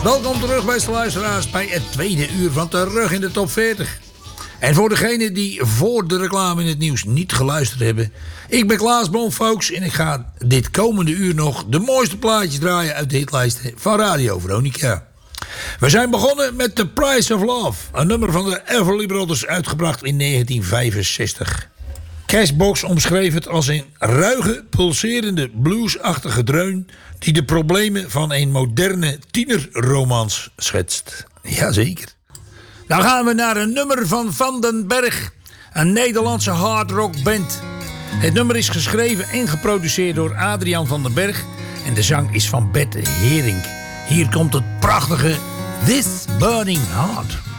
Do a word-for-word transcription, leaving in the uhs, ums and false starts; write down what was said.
Welkom terug, beste luisteraars, bij het tweede uur van Terug in de Top veertig. En voor degenen die voor de reclame in het nieuws niet geluisterd hebben... ik ben Klaas Boom, folks, en ik ga dit komende uur nog de mooiste plaatjes draaien uit de hitlijsten van Radio Veronica. We zijn begonnen met The Price of Love, een nummer van de Everly Brothers uitgebracht in negentien vijfenzestig. Cashbox omschreef het als een ruige, pulserende, bluesachtige dreun die de problemen van een moderne tienerromans schetst. Jazeker. Dan gaan we naar een nummer van Van den Berg, een Nederlandse hardrock band. Het nummer is geschreven en geproduceerd door Adriaan van den Berg en de zang is van Bette Hering. Hier komt het prachtige This Burning Heart.